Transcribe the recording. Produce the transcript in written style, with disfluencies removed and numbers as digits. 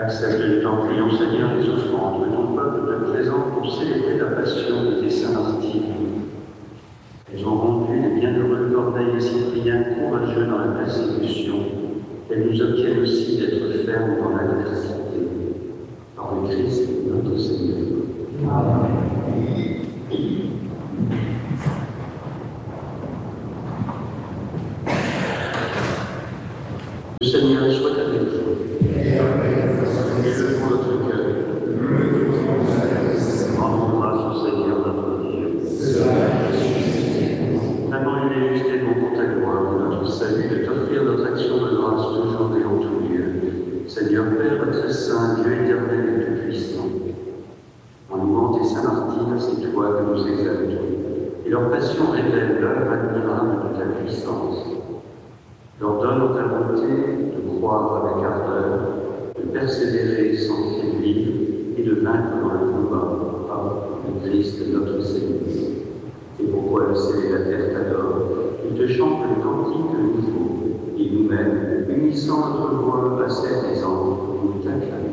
Accepte, nous t'en prions, Seigneur, les offrandes de ton peuple te présente pour célébrer la passion de tes saints martyrs. Elles ont rendu les bienheureux Corneille et Cyprien courageux dans la persécution. Elles nous obtiennent aussi d'être fermes dans l'adversité. Par le Christ, notre Seigneur. Amen. Le Seigneur soit avec vous. Élevons notre cœur. Rendons grâce au Seigneur notre Dieu. Vraiment, il est juste et bon pour ta gloire et notre salut de t'offrir notre action de grâce toujours et en tout lieu. Seigneur Père très saint, Dieu éternel et tout-puissant, en louant tes saints martyrs, c'est toi que nous exaltons. Et leur passion révèle l'œuvre admirable de ta puissance. Leur donne en ta volonté de croire avec ardeur, de persévérer sans faiblir et de vaincre dans le combat par le Christ notre Seigneur. C'est pourquoi le ciel et la terre t'adorent, ils te chantent le cantique nouveau, et nous-mêmes, unissant notre voix à celle des anges, nous t'acclamons.